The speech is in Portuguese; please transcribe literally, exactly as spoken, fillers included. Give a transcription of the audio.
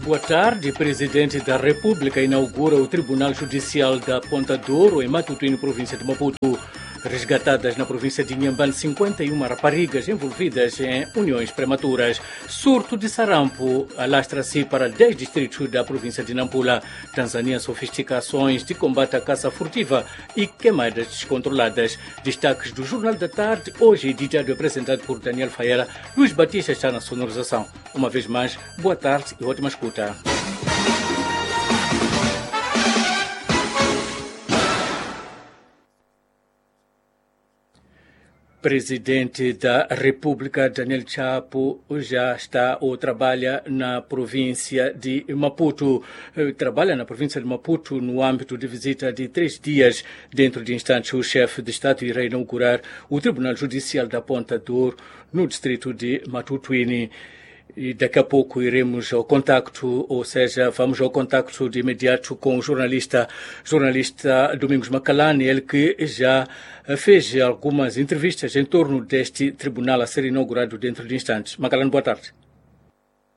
Boa tarde. Presidente da República inaugura o Tribunal Judicial da Ponta Douro, em Matutuíne, província de Maputo. Resgatadas na província de Inhambane cinquenta e uma raparigas envolvidas em uniões prematuras. Surto de sarampo alastra-se para dez distritos da província de Nampula. Tanzânia sofistica ações de combate à caça furtiva e queimadas descontroladas. Destaques do Jornal da Tarde, hoje editado e apresentado por Daniel Faela. Luís Batista está na sonorização. Uma vez mais, boa tarde e ótima escuta. Presidente da República, Daniel Chapo, já está ou trabalha na província de Maputo. Trabalha na província de Maputo no âmbito de visita de três dias. Dentro de instantes, o chefe de Estado irá inaugurar o Tribunal Judicial da Ponta Douro, no distrito de Matutuíne. E daqui a pouco iremos ao contacto, ou seja, vamos ao contacto de imediato com o jornalista, jornalista Domingos Macalani, ele que já fez algumas entrevistas em torno deste tribunal a ser inaugurado dentro de instantes. Macalani, boa tarde.